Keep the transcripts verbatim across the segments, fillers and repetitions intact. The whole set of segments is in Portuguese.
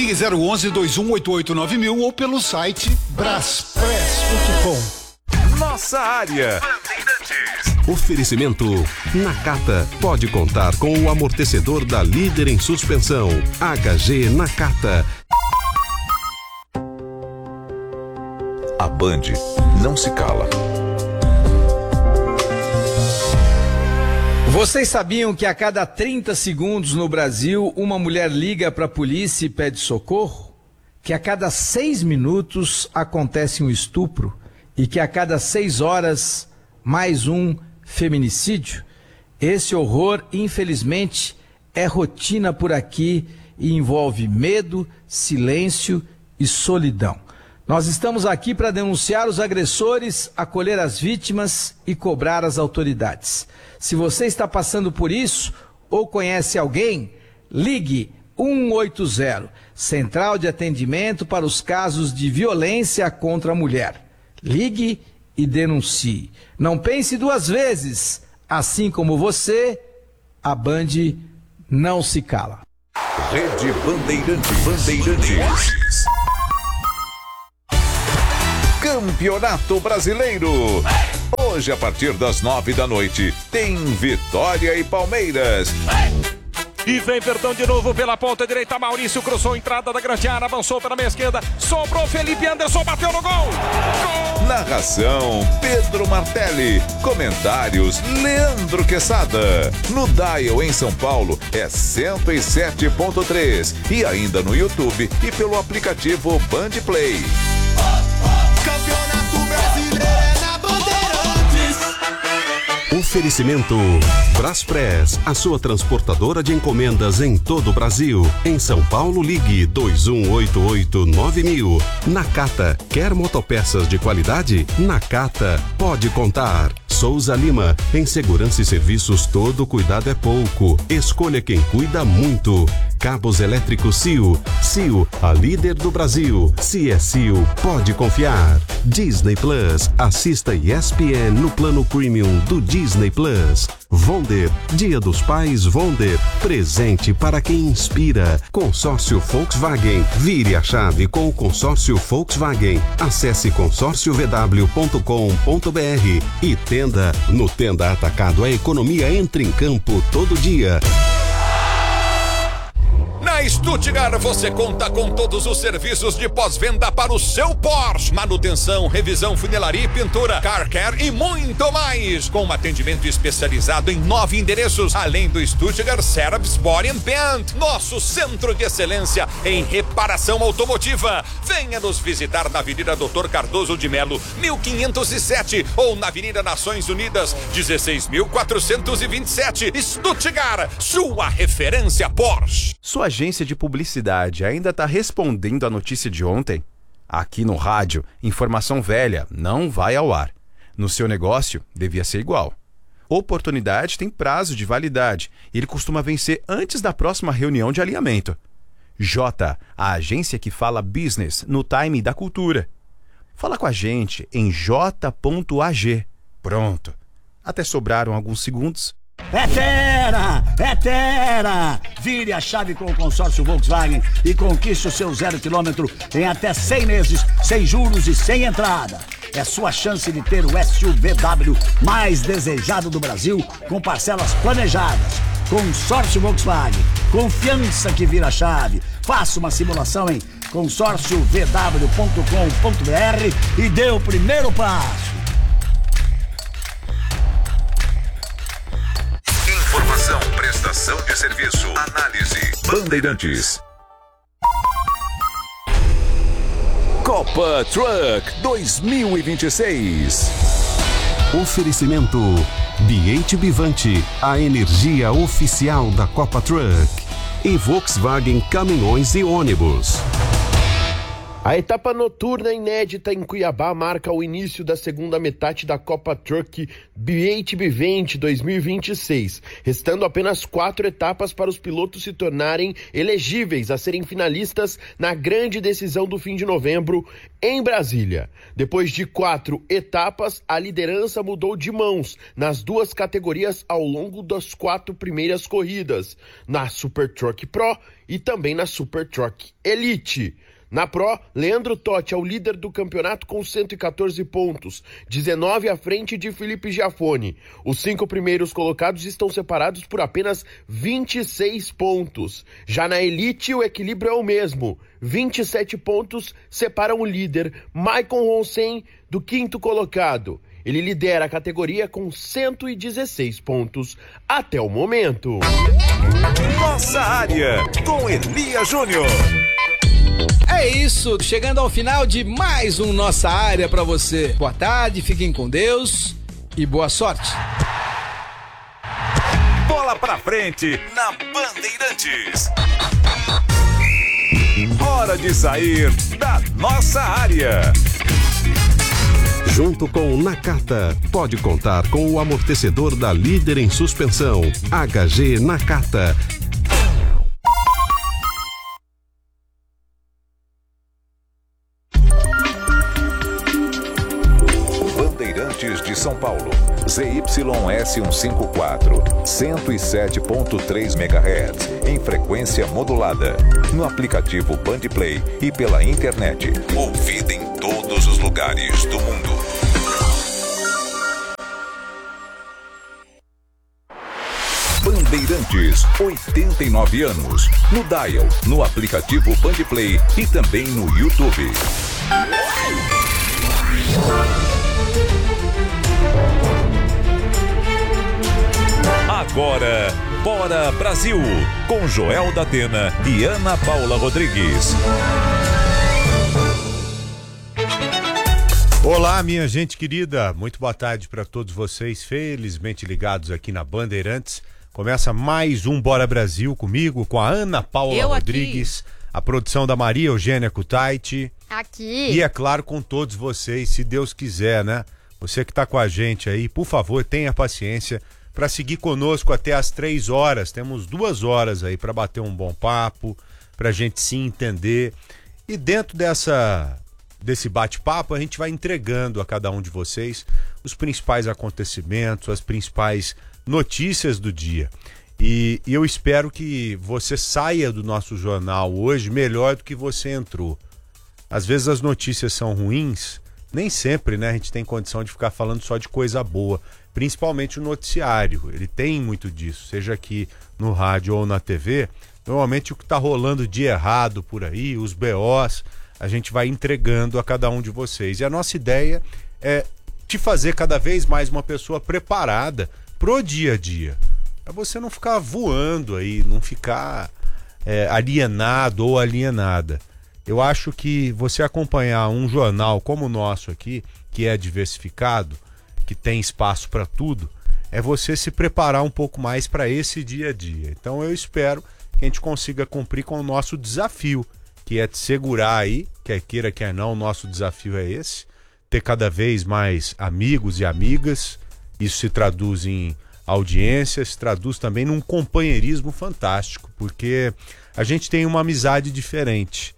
Ligue zero onze, dois um oito oito nove mil ou pelo site braspress ponto com. Nossa área. Oferecimento Nakata. Pode contar com o amortecedor da líder em suspensão. H G Nakata. A Band não se cala. Vocês sabiam que a cada trinta segundos no Brasil, uma mulher liga para a polícia e pede socorro? Que a cada seis minutos acontece um estupro e que a cada seis horas mais um feminicídio? Esse horror, infelizmente, é rotina por aqui e envolve medo, silêncio e solidão. Nós estamos aqui para denunciar os agressores, acolher as vítimas e cobrar as autoridades. Se você está passando por isso ou conhece alguém, ligue um oito zero, Central de Atendimento para os casos de violência contra a mulher. Ligue e denuncie. Não pense duas vezes. Assim como você, a Band não se cala. Rede Bandeirantes. Bandeirantes. Campeonato Brasileiro. Hoje, a partir das nove da noite, tem Vitória e Palmeiras. E vem Verdão de novo pela ponta direita. Maurício cruzou, entrada da grande área, avançou pela meia esquerda. Sobrou Felipe Anderson, bateu no gol. Gol! Narração Pedro Martelli. Comentários Leandro Quesada. No Dial em São Paulo é cento e sete ponto três. E ainda no YouTube e pelo aplicativo Band Play. Campeonato Brasileiro é na Bandeirantes. Oferecimento Braspress, a sua transportadora de encomendas em todo o Brasil. Em São Paulo, ligue dois um oito oito nove mil. Nakata, quer motopeças de qualidade? Nakata, pode contar. Souza Lima, em segurança e serviços todo cuidado é pouco. Escolha quem cuida muito. Cabos elétricos C I O. C I O, a líder do Brasil. Se é C I O, pode confiar. Disney Plus, assista E S P N no plano premium do Disney Plus. Vonder, Dia dos Pais Vonder, presente para quem inspira. Consórcio Volkswagen, vire a chave com o consórcio Volkswagen. Acesse consórcio v w ponto com ponto b r e Tenda. No Tenda Atacado, a economia entra em campo todo dia. Na Stuttgart você conta com todos os serviços de pós-venda para o seu Porsche. Manutenção, revisão, funilaria e pintura, car care e muito mais. Com um atendimento especializado em nove endereços, além do Stuttgart Service Body and Paint, nosso centro de excelência em reparação automotiva. Venha nos visitar na Avenida doutor Cardoso de Melo, mil quinhentos e sete, ou na Avenida Nações Unidas, dezesseis mil quatrocentos e vinte e sete. Stuttgart, sua referência Porsche. Sua agência de publicidade ainda está respondendo à notícia de ontem? Aqui no rádio, informação velha não vai ao ar. No seu negócio, devia ser igual. Oportunidade tem prazo de validade e ele costuma vencer antes da próxima reunião de alinhamento. J, a agência que fala business no time da cultura. Fala com a gente em j ponto a g. Pronto. Até sobraram alguns segundos. É Tera! É Tera! Vire a chave com o consórcio Volkswagen e conquiste o seu zero quilômetro em até cem meses, sem juros e sem entrada. É sua chance de ter o S U V W mais desejado do Brasil, com parcelas planejadas. Consórcio Volkswagen, confiança que vira chave. Faça uma simulação em consórcio v w ponto com ponto b r e dê o primeiro passo. Informação, prestação de serviço, análise. Bandeirantes. Copa Truck dois mil e vinte e seis. Oferecimento B H Bivante, a energia oficial da Copa Truck. E Volkswagen Caminhões e Ônibus. A etapa noturna inédita em Cuiabá marca o início da segunda metade da Copa Truck B H B vinte dois mil e vinte e seis, restando apenas quatro etapas para os pilotos se tornarem elegíveis a serem finalistas na grande decisão do fim de novembro em Brasília. Depois de quatro etapas, a liderança mudou de mãos nas duas categorias ao longo das quatro primeiras corridas, na Super Truck Pro e também na Super Truck Elite. Na Pro, Leandro Totti é o líder do campeonato com cento e quatorze pontos, dezenove à frente de Felipe Giafone. Os cinco primeiros colocados estão separados por apenas vinte e seis pontos. Já na Elite, o equilíbrio é o mesmo. vinte e sete pontos separam o líder, Maicon Ronsen, do quinto colocado. Ele lidera a categoria com cento e dezesseis pontos até o momento. Nossa área, com Elia Júnior. É isso, chegando ao final de mais um Nossa Área pra você. Boa tarde, fiquem com Deus e boa sorte. Bola pra frente na Bandeirantes. Hora de sair da nossa área. Junto com o Nakata, pode contar com o amortecedor da líder em suspensão, H G Nakata. Bandeirantes de São Paulo, Z Y S cento e cinquenta e quatro, cento e sete ponto três megahertz, em frequência modulada, no aplicativo Bandplay e pela internet, ouvida em todos os lugares do mundo. Bandeirantes, oitenta e nove anos, no Dial, no aplicativo Bandplay e também no YouTube. Agora, Bora Brasil, com Joel da Atena e Ana Paula Rodrigues. Olá, minha gente querida, muito boa tarde para todos vocês, felizmente ligados aqui na Bandeirantes. Começa mais um Bora Brasil comigo, com a Ana Paula Eu Rodrigues, aqui. A produção da Maria Eugênia Kutaiti. Aqui. E é claro, com todos vocês, se Deus quiser, né? Você que está com a gente aí, por favor, tenha paciência para seguir conosco até às três horas. Temos duas horas aí para bater um bom papo, para a gente se entender. E dentro dessa, desse bate-papo, a gente vai entregando a cada um de vocês os principais acontecimentos, as principais notícias do dia. E, e eu espero que você saia do nosso jornal hoje melhor do que você entrou. Às vezes as notícias são ruins, nem sempre, né, a gente tem condição de ficar falando só de coisa boa, principalmente o noticiário, ele tem muito disso, seja aqui no rádio ou na T V, normalmente o que está rolando de errado por aí, os B Os, a gente vai entregando a cada um de vocês. E a nossa ideia é te fazer cada vez mais uma pessoa preparada pro dia a dia, para você não ficar voando aí, não ficar é, alienado ou alienada. Eu acho que você acompanhar um jornal como o nosso aqui, que é diversificado, que tem espaço para tudo, é você se preparar um pouco mais para esse dia a dia. Então eu espero que a gente consiga cumprir com o nosso desafio, que é te segurar aí, quer queira, quer não, o nosso desafio é esse, ter cada vez mais amigos e amigas. Isso se traduz em audiência, se traduz também num companheirismo fantástico, porque a gente tem uma amizade diferente.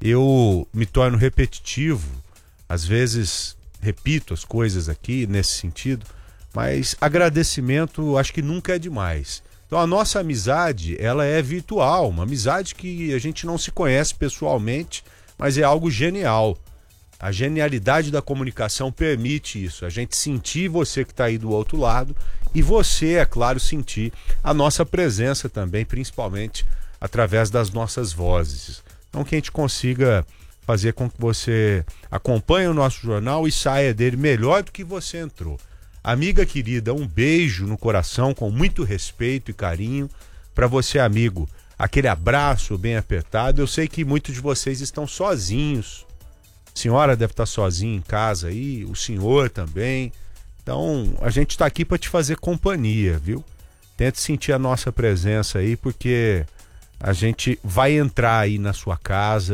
Eu me torno repetitivo, às vezes repito as coisas aqui nesse sentido, mas agradecimento acho que nunca é demais. Então a nossa amizade, ela é virtual, uma amizade que a gente não se conhece pessoalmente, mas é algo genial. A genialidade da comunicação permite isso, a gente sentir você que está aí do outro lado e você, é claro, sentir a nossa presença também, principalmente através das nossas vozes. Então que a gente consiga fazer com que você acompanhe o nosso jornal e saia dele melhor do que você entrou. Amiga querida, um beijo no coração com muito respeito e carinho para você, amigo. Aquele abraço bem apertado. Eu sei que muitos de vocês estão sozinhos. A senhora deve estar sozinha em casa aí, o senhor também. Então, a gente está aqui para te fazer companhia, viu? Tente sentir a nossa presença aí, porque a gente vai entrar aí na sua casa,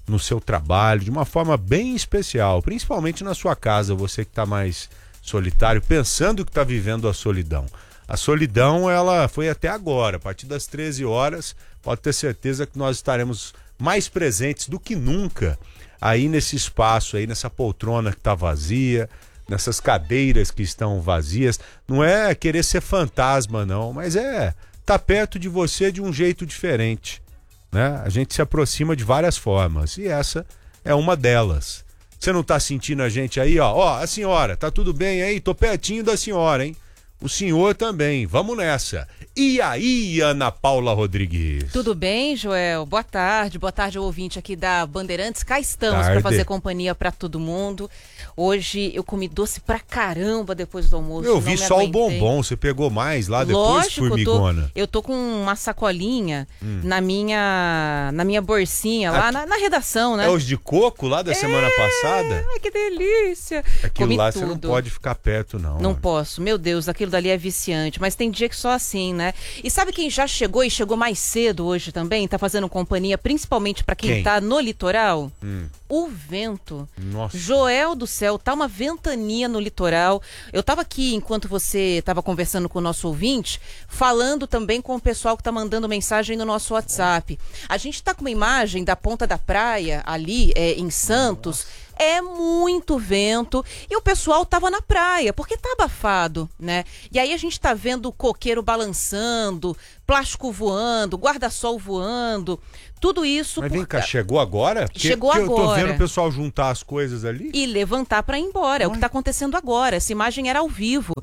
no seu trabalho, de uma forma bem especial, principalmente na sua casa, você que está mais solitário, pensando que está vivendo a solidão. A solidão, ela foi até agora, a partir das treze horas, pode ter certeza que nós estaremos mais presentes do que nunca aí nesse espaço, aí nessa poltrona que está vazia, nessas cadeiras que estão vazias. Não é querer ser fantasma, não, mas é estar perto de você de um jeito diferente, né? A gente se aproxima de várias formas e essa é uma delas. Você não está sentindo a gente aí, ó? Ó, a senhora, tá tudo bem aí? Tô pertinho da senhora, hein? O senhor também, vamos nessa. E aí, Ana Paula Rodrigues? Tudo bem, Joel? Boa tarde, boa tarde ao ouvinte aqui da Bandeirantes. Cá estamos para fazer companhia para todo mundo. Hoje eu comi doce pra caramba depois do almoço. Eu vi só o bombom, você pegou mais lá depois, Lógico, formigona? Eu tô, eu tô com uma sacolinha hum. na, minha, na minha bolsinha lá na, na redação, né? É os de coco lá da é, semana passada? Ai, que delícia! Aquilo comi lá tudo. Você não pode ficar perto, não. Não posso, meu Deus, aquilo dali é viciante, mas tem dia que só assim, né? E sabe quem já chegou e chegou mais cedo hoje também? Tá fazendo companhia, principalmente para quem, quem tá no litoral? Hum. O vento. Nossa. Joel do céu, tá uma ventania no litoral. Eu tava aqui, enquanto você tava conversando com o nosso ouvinte, falando também com o pessoal que tá mandando mensagem no nosso WhatsApp. A gente tá com uma imagem da ponta da praia, ali é, em Santos. Nossa. É muito vento e o pessoal tava na praia, porque tá abafado, né? E aí a gente tá vendo o coqueiro balançando, plástico voando, guarda-sol voando, tudo isso... Mas vem por... cá, chegou agora? Chegou que, agora. Eu tô vendo o pessoal juntar as coisas ali. E levantar para ir embora, é o que tá acontecendo agora. Essa imagem era ao vivo.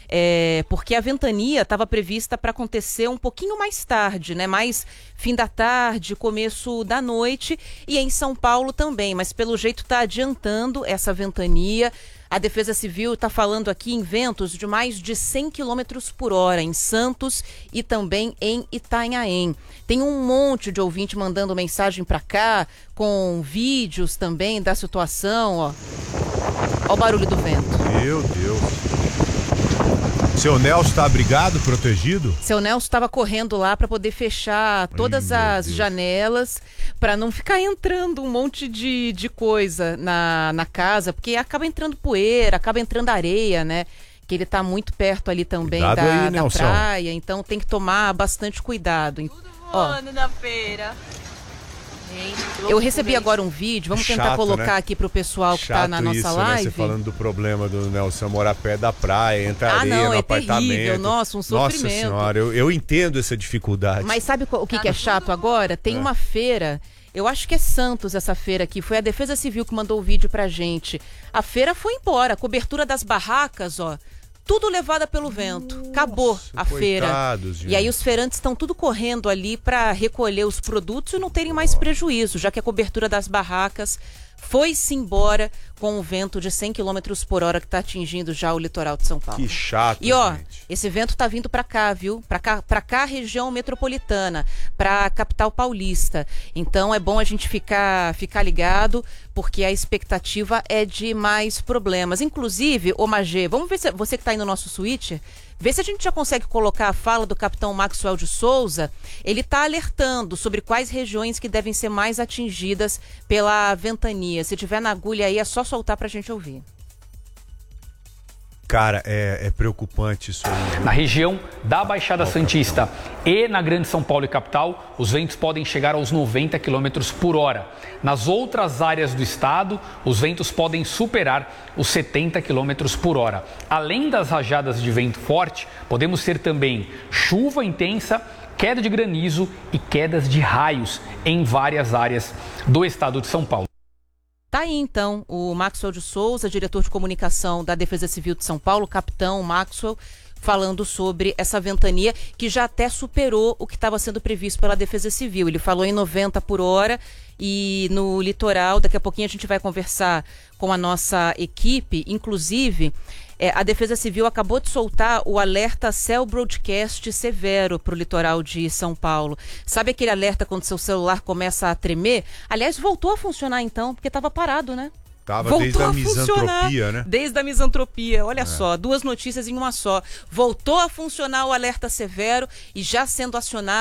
É, porque a ventania estava prevista para acontecer um pouquinho mais tarde, né? Mais fim da tarde, começo da noite, e em São Paulo também, mas pelo jeito está adiantando essa ventania. A Defesa Civil está falando aqui em ventos de mais de cem quilômetros por hora em Santos e também em Itanhaém. Tem um monte de ouvinte mandando mensagem para cá, com vídeos também da situação, ó. Ó o barulho do vento. Meu Deus. Seu Nelson está abrigado, protegido? Seu Nelson estava correndo lá para poder fechar todas Ai, as janelas, para não ficar entrando um monte de, de coisa na, na casa, porque acaba entrando poeira, acaba entrando areia, né? Que ele está muito perto ali também da, aí, da praia, então tem que tomar bastante cuidado. Tudo voando na feira. Eu recebi agora um vídeo, vamos tentar Chato, colocar né? aqui pro pessoal que Chato tá na nossa isso, live. Né? Você falando do problema do Nelson morar perto da praia, entra ah, areia não, no é apartamento. Terrível. Nossa, um sofrimento. Nossa senhora, eu, eu entendo essa dificuldade. Mas sabe o que, que é chato agora? Tem é. uma feira, eu acho que é Santos essa feira aqui, foi a Defesa Civil que mandou o vídeo pra gente. A feira foi embora, a cobertura das barracas, ó, tudo levada pelo vento. Nossa, acabou a feira. Gente. E aí os feirantes estão tudo correndo ali para recolher os produtos e não terem mais prejuízo, já que a cobertura das barracas foi-se embora com o vento de cem quilômetros por hora que está atingindo já o litoral de São Paulo. Que chato, E ó, gente. esse vento está vindo para cá, viu? Para cá, para cá, região metropolitana, para a capital paulista. Então é bom a gente ficar, ficar ligado, porque a expectativa é de mais problemas. Inclusive, ô Magê, vamos ver se você que está aí no nosso suíte, vê se a gente já consegue colocar a fala do capitão Maxwell de Souza. Ele está alertando sobre quais regiões que devem ser mais atingidas pela ventania. Se tiver na agulha aí, é só soltar para a gente ouvir. Cara, é, é preocupante isso aí. Na região da Baixada Santista e na Grande São Paulo e capital, os ventos podem chegar aos noventa quilômetros por hora. Nas outras áreas do estado, os ventos podem superar os setenta quilômetros por hora. Além das rajadas de vento forte, podemos ter também chuva intensa, queda de granizo e quedas de raios em várias áreas do estado de São Paulo. Tá aí então o Maxwell de Souza, diretor de comunicação da Defesa Civil de São Paulo, capitão Maxwell, falando sobre essa ventania que já até superou o que estava sendo previsto pela Defesa Civil. Ele falou em noventa por hora e no litoral, daqui a pouquinho a gente vai conversar com a nossa equipe, inclusive... É, a Defesa Civil acabou de soltar o alerta Cell Broadcast severo para o litoral de São Paulo. Sabe aquele alerta quando seu celular começa a tremer? Aliás, voltou a funcionar então, porque estava parado, né? Tava Voltou desde a, a misantropia, né? Desde a misantropia, olha é. só, duas notícias em uma só. Voltou a funcionar o alerta severo e já sendo acionado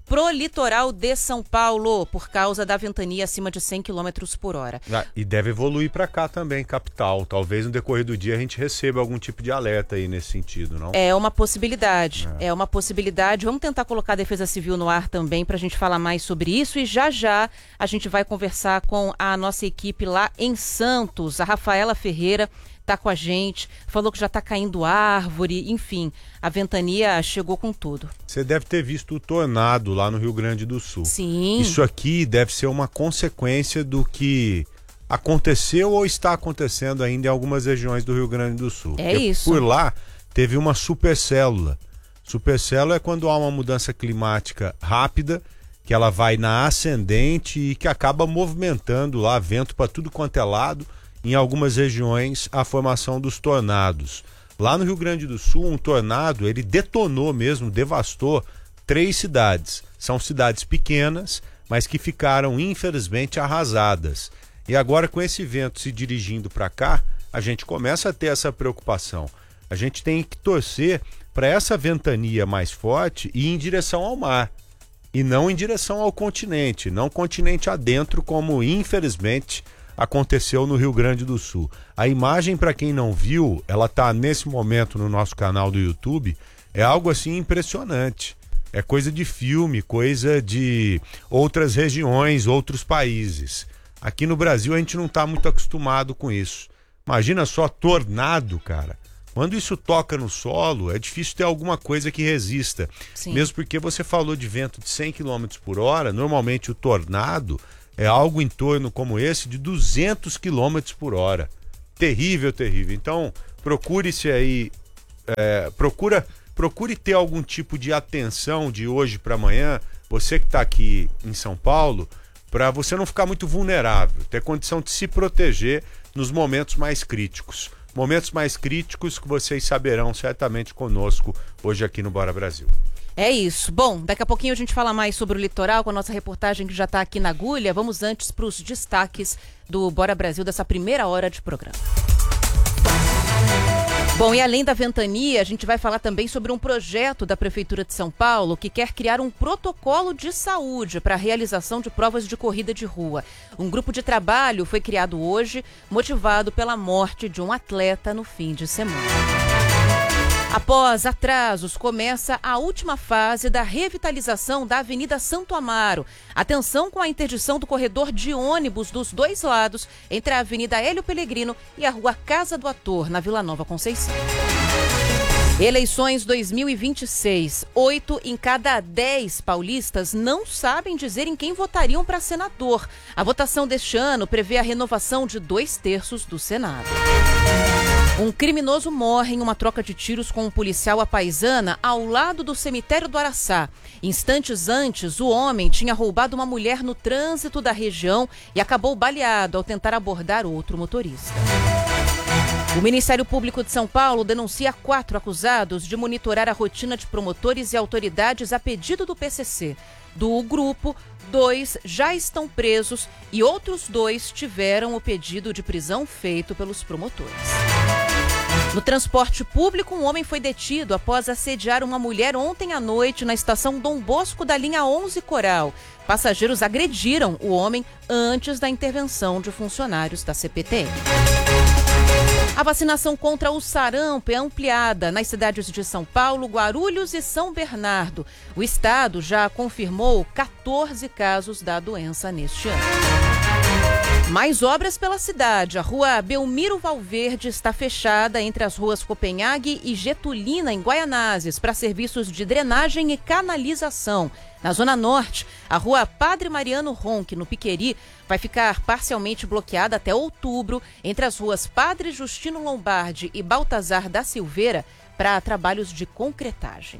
pro litoral de São Paulo, por causa da ventania acima de cem quilômetros por hora. Ah, e deve evoluir para cá também, capital. Talvez no decorrer do dia a gente receba algum tipo de alerta aí nesse sentido, não? É uma possibilidade, é, é uma possibilidade. Vamos tentar colocar a Defesa Civil no ar também para a gente falar mais sobre isso, e já já a gente vai conversar com a nossa equipe lá em Santos. A Rafaela Ferreira está com a gente, falou que já está caindo árvore, enfim, a ventania chegou com tudo. Você deve ter visto o tornado lá no Rio Grande do Sul. Sim. Isso aqui deve ser uma consequência do que aconteceu ou está acontecendo ainda em algumas regiões do Rio Grande do Sul. É Porque isso. Por lá teve uma supercélula. Supercélula é quando há uma mudança climática rápida, que ela vai na ascendente e que acaba movimentando lá vento para tudo quanto é lado, em algumas regiões, a formação dos tornados. Lá no Rio Grande do Sul, um tornado, ele detonou mesmo, devastou três cidades. São cidades pequenas, mas que ficaram, infelizmente, arrasadas. E agora, com esse vento se dirigindo para cá, a gente começa a ter essa preocupação. A gente tem que torcer para essa ventania mais forte ir em direção ao mar, e não em direção ao continente, não continente adentro, como, infelizmente, aconteceu no Rio Grande do Sul. A imagem, para quem não viu, ela está nesse momento no nosso canal do YouTube, é algo assim impressionante. É coisa de filme, coisa de outras regiões, outros países. Aqui no Brasil a gente não está muito acostumado com isso. Imagina só tornado, cara. Quando isso toca no solo, é difícil ter alguma coisa que resista. Sim. Mesmo porque você falou de vento de cem quilômetros por hora, normalmente o tornado é algo em torno como esse de duzentos quilômetros por hora. Terrível, terrível. Então, procure-se aí, é, procura, procure ter algum tipo de atenção de hoje para amanhã, você que está aqui em São Paulo, para você não ficar muito vulnerável, ter condição de se proteger nos momentos mais críticos. Momentos mais críticos que vocês saberão certamente conosco hoje aqui no Bora Brasil. É isso. Bom, daqui a pouquinho a gente fala mais sobre o litoral com a nossa reportagem que já está aqui na agulha. Vamos antes para os destaques do Bora Brasil dessa primeira hora de programa. Bom, e além da ventania, a gente vai falar também sobre um projeto da Prefeitura de São Paulo que quer criar um protocolo de saúde para a realização de provas de corrida de rua. Um grupo de trabalho foi criado hoje, motivado pela morte de um atleta no fim de semana. Após atrasos, começa a última fase da revitalização da Avenida Santo Amaro. Atenção com a interdição do corredor de ônibus dos dois lados, entre a Avenida Hélio Pellegrino e a Rua Casa do Ator, na Vila Nova Conceição. Eleições dois mil e vinte e seis. Oito em cada dez paulistas não sabem dizer em quem votariam para senador. A votação deste ano prevê a renovação de dois terços do Senado. Um criminoso morre em uma troca de tiros com um policial à paisana ao lado do cemitério do Araçá. Instantes antes, o homem tinha roubado uma mulher no trânsito da região e acabou baleado ao tentar abordar outro motorista. O Ministério Público de São Paulo denuncia quatro acusados de monitorar a rotina de promotores e autoridades a pedido do P C C. Do grupo, dois já estão presos e outros dois tiveram o pedido de prisão feito pelos promotores. No transporte público, um homem foi detido após assediar uma mulher ontem à noite na estação Dom Bosco da linha onze Coral. Passageiros agrediram o homem antes da intervenção de funcionários da C P T M. A vacinação contra o sarampo é ampliada nas cidades de São Paulo, Guarulhos e São Bernardo. O estado já confirmou quatorze casos da doença neste ano. Mais obras pela cidade. A rua Belmiro Valverde está fechada entre as ruas Copenhague e Getulina, em Guaianazes, para serviços de drenagem e canalização. Na Zona Norte, a rua Padre Mariano Ronque, no Piqueri, vai ficar parcialmente bloqueada até outubro entre as ruas Padre Justino Lombardi e Baltazar da Silveira para trabalhos de concretagem.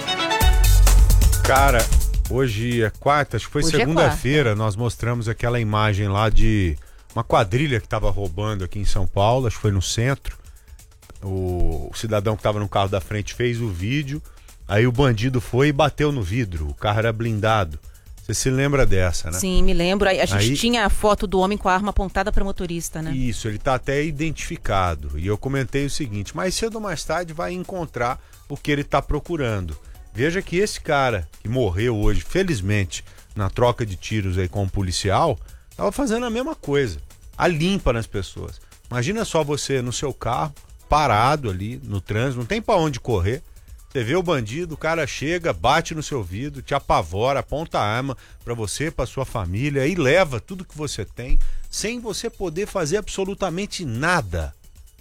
Cara, hoje é quarta, acho que foi segunda-feira, é nós mostramos aquela imagem lá de uma quadrilha que estava roubando aqui em São Paulo, acho que foi no centro. O, o cidadão que estava no carro da frente fez o vídeo, aí o bandido foi e bateu no vidro, o carro era blindado. Você se lembra dessa, né? Sim, me lembro. A gente aí, tinha a foto do homem com a arma apontada para o motorista, né? Isso, ele está até identificado. E eu comentei o seguinte, mais cedo ou mais tarde vai encontrar o que ele está procurando. Veja que esse cara que morreu hoje, felizmente, na troca de tiros aí com o policial, tava fazendo a mesma coisa, a limpa nas pessoas. Imagina só você no seu carro, parado ali no trânsito, não tem pra onde correr. Você vê o bandido, o cara chega, bate no seu vidro, te apavora, aponta a arma pra você, pra sua família e leva tudo que você tem, sem você poder fazer absolutamente nada.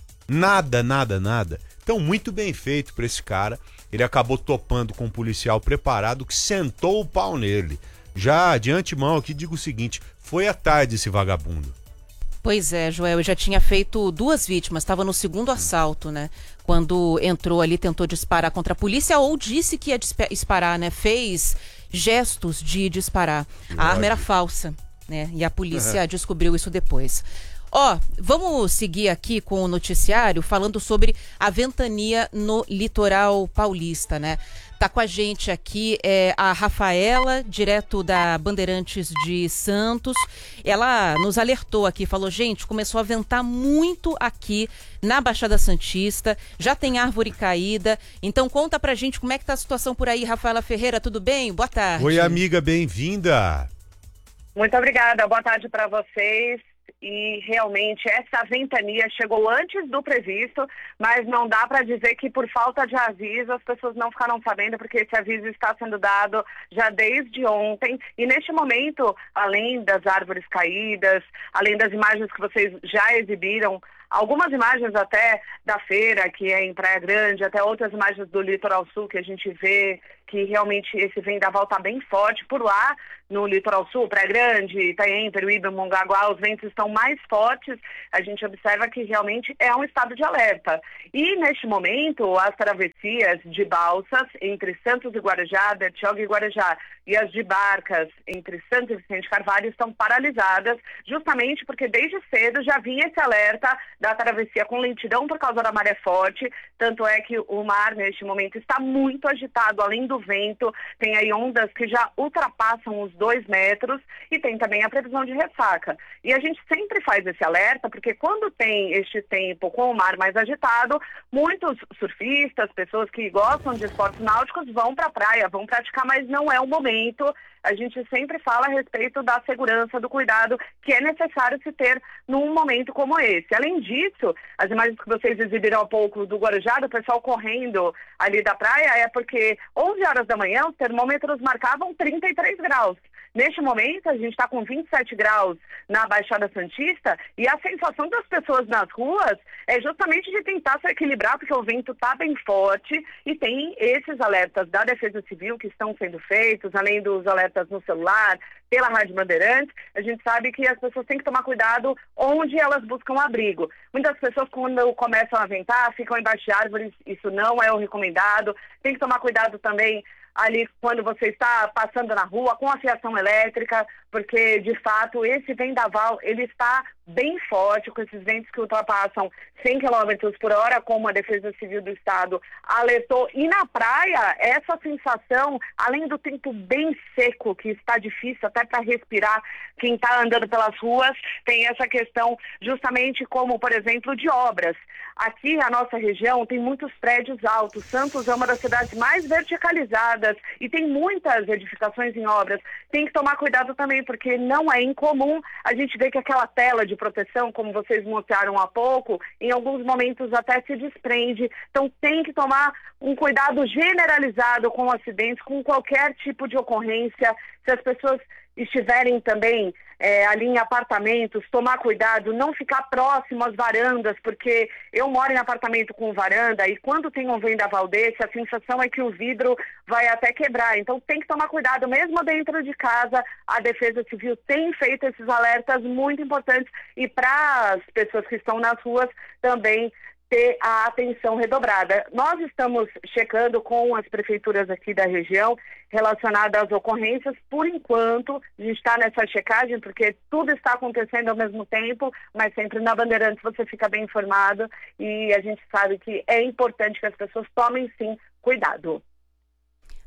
Nada, nada, nada. Então, muito bem feito pra esse cara. Ele acabou topando com um policial preparado que sentou o pau nele. Já de antemão aqui digo o seguinte, foi à tarde esse vagabundo. Pois é, Joel, eu já tinha feito duas vítimas, estava no segundo assalto, né? Quando entrou ali, tentou disparar contra a polícia ou disse que ia disparar, né? Fez gestos de disparar. A arma era falsa, né? E a polícia descobriu isso depois. Ó, vamos seguir aqui com o noticiário falando sobre a ventania no litoral paulista, né? Tá com a gente aqui é, a Rafaela, direto da Bandeirantes de Santos. Ela nos alertou aqui, falou, gente, começou a ventar muito aqui na Baixada Santista, já tem árvore caída. Então conta pra gente como é que tá a situação por aí, Rafaela Ferreira, tudo bem? Boa tarde. Oi, amiga, bem-vinda. Muito obrigada, boa tarde para vocês. E realmente essa ventania chegou antes do previsto, mas não dá para dizer que por falta de aviso as pessoas não ficaram sabendo, porque esse aviso está sendo dado já desde ontem. E neste momento, além das árvores caídas, além das imagens que vocês já exibiram, algumas imagens até da feira, que é em Praia Grande, até outras imagens do litoral sul que a gente vê que realmente esse vendaval está bem forte. Por lá, no litoral sul, Praia Grande, Itaém, Peruíbe, Mongaguá, os ventos estão mais fortes. A gente observa que realmente é um estado de alerta. E neste momento, as travessias de balsas entre Santos e Guarujá, Bertioga e Guarujá, e as de barcas entre Santos e Vicente Carvalho estão paralisadas, justamente porque desde cedo já vinha esse alerta da travessia com lentidão por causa da maré forte. Tanto é que o mar neste momento está muito agitado, além do vento, tem aí ondas que já ultrapassam os dois metros e tem também a previsão de ressaca. E a gente sempre faz esse alerta porque quando tem este tempo com o mar mais agitado, muitos surfistas, pessoas que gostam de esportes náuticos vão para a praia, vão praticar, mas não é o momento. A gente sempre fala a respeito da segurança, do cuidado que é necessário se ter num momento como esse. Além disso, as imagens que vocês exibiram há pouco do Guarujá, do pessoal correndo ali da praia, é porque onze horas da manhã os termômetros marcavam trinta e três graus. Neste momento, a gente está com vinte e sete graus na Baixada Santista e a sensação das pessoas nas ruas é justamente de tentar se equilibrar, porque o vento está bem forte e tem esses alertas da Defesa Civil que estão sendo feitos, além dos alertas no celular, pela Rádio Bandeirantes. A gente sabe que as pessoas têm que tomar cuidado onde elas buscam abrigo. Muitas pessoas, quando começam a ventar, ficam embaixo de árvores, isso não é o recomendado. Tem que tomar cuidado também ali quando você está passando na rua com a fiação elétrica, porque de fato esse vendaval ele está bem forte, com esses ventos que ultrapassam cem quilômetros por hora, como a Defesa Civil do Estado alertou. E na praia, essa sensação, além do tempo bem seco, que está difícil até para respirar quem está andando pelas ruas, tem essa questão justamente como, por exemplo, de obras. Aqui, a nossa região tem muitos prédios altos. Santos é uma das cidades mais verticalizadas e tem muitas edificações em obras. Tem que tomar cuidado também, porque não é incomum a gente ver que aquela tela de proteção, como vocês mostraram há pouco, em alguns momentos até se desprende. Então tem que tomar um cuidado generalizado com acidentes, com qualquer tipo de ocorrência. Se as pessoas estiverem também é, ali em apartamentos, tomar cuidado, não ficar próximo às varandas, porque eu moro em apartamento com varanda e quando tem um vendaval desse, a sensação é que o vidro vai até quebrar. Então tem que tomar cuidado, mesmo dentro de casa. A Defesa Civil tem feito esses alertas muito importantes e para as pessoas que estão nas ruas também ter a atenção redobrada. Nós estamos checando com as prefeituras aqui da região relacionadas às ocorrências. Por enquanto, a gente está nessa checagem, porque tudo está acontecendo ao mesmo tempo, mas sempre na Bandeirantes você fica bem informado e a gente sabe que é importante que as pessoas tomem, sim, cuidado.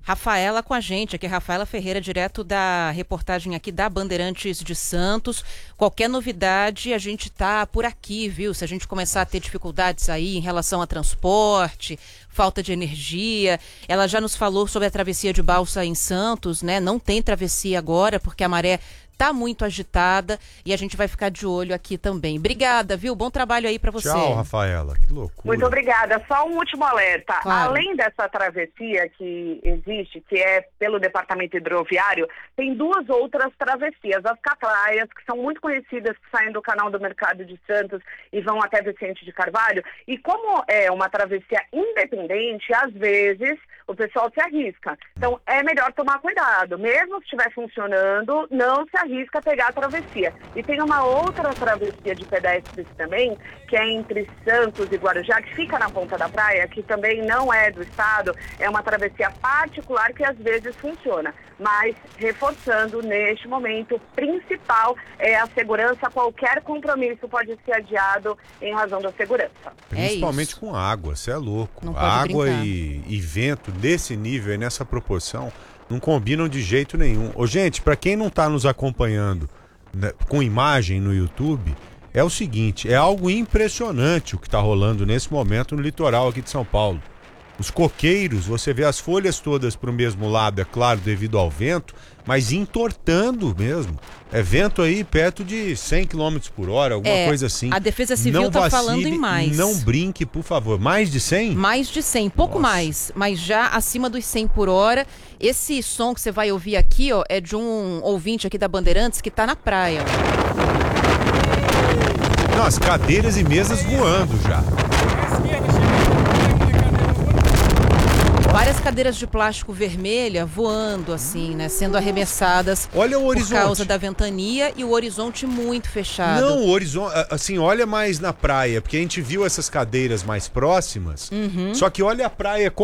Rafaela com a gente, aqui é Rafaela Ferreira, direto da reportagem aqui da Bandeirantes de Santos. Qualquer novidade, a gente tá por aqui, viu? Se a gente começar a ter dificuldades aí em relação a transporte, falta de energia. Ela já nos falou sobre a travessia de balsa em Santos, né? Não tem travessia agora, porque a maré tá muito agitada e a gente vai ficar de olho aqui também. Obrigada, viu? Bom trabalho aí para você. Tchau, Rafaela. Que loucura. Muito obrigada. Só um último alerta. Claro. Além dessa travessia que existe, que é pelo Departamento Hidroviário, tem duas outras travessias. As Catraias, que são muito conhecidas, que saem do canal do Mercado de Santos e vão até Vicente de Carvalho. E como é uma travessia independente, às vezes o pessoal se arrisca. Então é melhor tomar cuidado. Mesmo se estiver funcionando, não se arrisca a pegar a travessia. E tem uma outra travessia de pedestres também, que é entre Santos e Guarujá, que fica na ponta da praia, que também não é do estado, é uma travessia particular que às vezes funciona. Mas, reforçando, neste momento, o principal é a segurança. Qualquer compromisso pode ser adiado em razão da segurança. Principalmente é com água, você é louco. Não pode Água brincar. e, e vento desse nível e nessa proporção não combinam de jeito nenhum. Ô, gente, para quem não tá nos acompanhando, né, com imagem no YouTube, é o seguinte, é algo impressionante o que tá rolando nesse momento no litoral aqui de São Paulo. Os coqueiros, você vê as folhas todas para o mesmo lado, é claro, devido ao vento, mas entortando mesmo. É vento aí perto de cem quilômetros por hora, alguma É, coisa assim. a Defesa Civil Não tá vacile, falando em mais. Não brinque, por favor. Mais de cem? Mais de cem, pouco mais, mas já acima dos cem por hora. Esse som que você vai ouvir aqui, ó, é de um ouvinte aqui da Bandeirantes que tá na praia. Ó. Não, as cadeiras e mesas voando já. Várias cadeiras de plástico vermelha voando assim, né? Sendo arremessadas Olha o por horizonte. causa da ventania e o horizonte muito fechado. Não, o horizonte, assim, olha mais na praia, porque a gente viu essas cadeiras mais próximas, Uhum. só que olha a praia